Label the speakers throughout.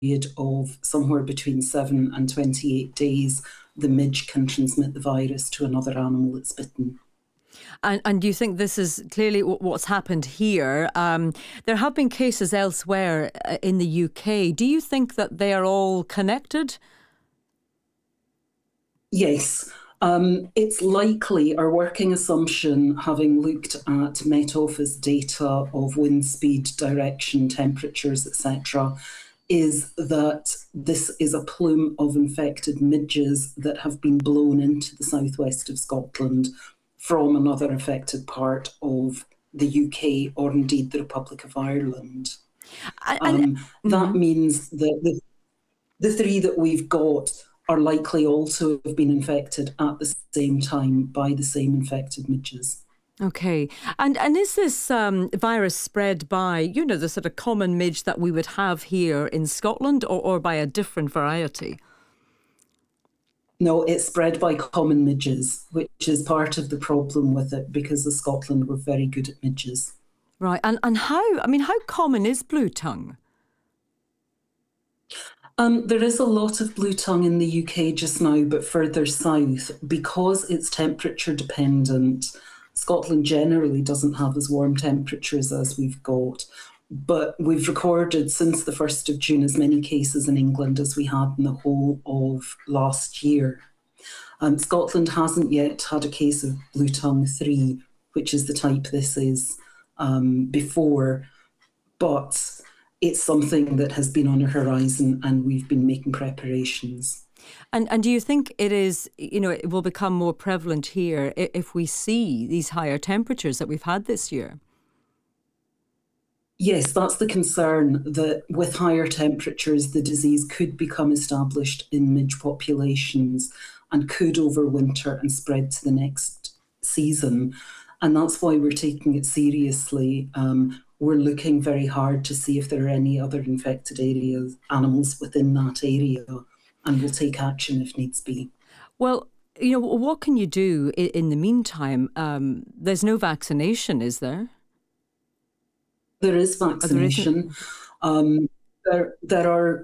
Speaker 1: of somewhere between 7 and 28 days, the midge can transmit the virus to another animal it's bitten.
Speaker 2: And you think this is clearly what's happened here? There have been cases elsewhere in the UK. Do you think that they are all connected?
Speaker 1: Yes. It's likely, our working assumption, having looked at Met Office data of wind speed, direction, temperatures, etc., is that this is a plume of infected midges that have been blown into the southwest of Scotland from another affected part of the UK or indeed the Republic of Ireland. That means that the three that we've got are likely also have been infected at the same time by the same infected midges.
Speaker 2: Okay. And is this virus spread by, the sort of common midge that we would have here in Scotland or by a different variety?
Speaker 1: No, it's spread by common midges, which is part of the problem with it because the Scotland were very good at midges.
Speaker 2: Right. And how common is blue tongue?
Speaker 1: There is a lot of blue tongue in the UK just now, but further south, because it's temperature dependent, Scotland generally doesn't have as warm temperatures as we've got. But we've recorded since the 1st of June as many cases in England as we had in the whole of last year. Scotland hasn't yet had a case of blue tongue 3, which is the type this is, before, but it's something that has been on the horizon and we've been making preparations.
Speaker 2: And do you think it is, it will become more prevalent here if we see these higher temperatures that we've had this year?
Speaker 1: Yes, that's the concern, that with higher temperatures, the disease could become established in midge populations and could overwinter and spread to the next season. And that's why we're taking it seriously. We're looking very hard to see if there are any other infected animals within that area, and we'll take action if needs be.
Speaker 2: Well, what can you do in the meantime? There's no vaccination, is there?
Speaker 1: There is vaccination. There were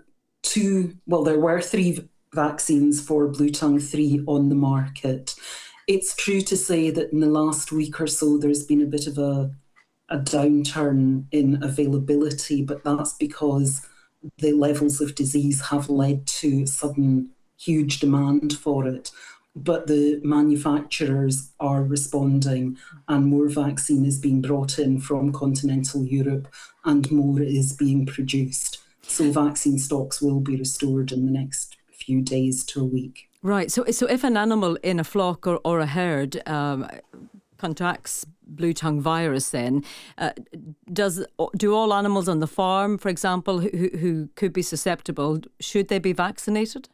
Speaker 1: 3 vaccines for blue tongue 3 on the market. It's true to say that in the last week or so, there's been a bit of a downturn in availability, but that's because the levels of disease have led to sudden huge demand for it. But the manufacturers are responding and more vaccine is being brought in from continental Europe and more is being produced. So vaccine stocks will be restored in the next few days to a week.
Speaker 2: Right. So if an animal in a flock or a herd contracts blue tongue virus, then do all animals on the farm, for example, who could be susceptible, should they be vaccinated?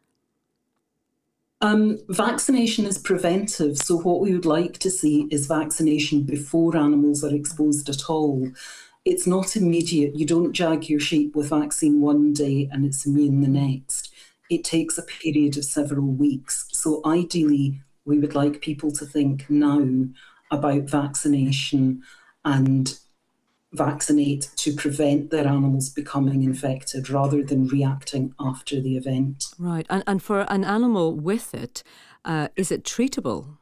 Speaker 1: Vaccination is preventive, so what we would like to see is vaccination before animals are exposed at all. It's not immediate. You don't jag your sheep with vaccine one day and it's immune the next. It takes a period of several weeks. So ideally, we would like people to think now about vaccination and vaccinate to prevent their animals becoming infected rather than reacting after the event.
Speaker 2: Right. And for an animal with it, is it treatable?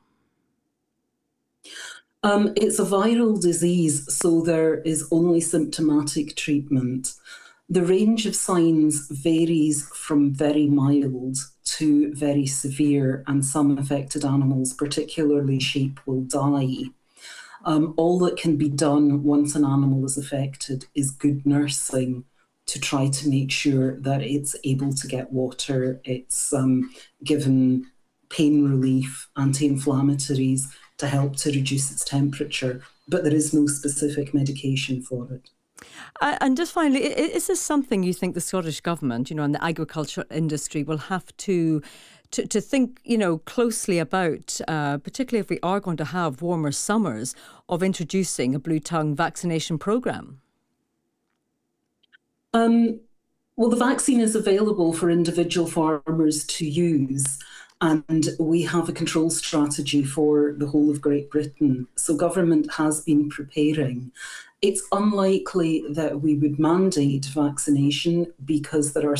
Speaker 1: It's a viral disease, so there is only symptomatic treatment. The range of signs varies from very mild to very severe, and some affected animals, particularly sheep, will die. All that can be done once an animal is affected is good nursing to try to make sure that it's able to get water, it's given pain relief, anti-inflammatories to help to reduce its temperature, but there is no specific medication for it.
Speaker 2: And just finally, is this something you think the Scottish Government, and the agriculture industry will have to think, closely about, particularly if we are going to have warmer summers, of introducing a blue tongue vaccination programme?
Speaker 1: Well, the vaccine is available for individual farmers to use, and we have a control strategy for the whole of Great Britain. So government has been preparing. It's unlikely that we would mandate vaccination because there are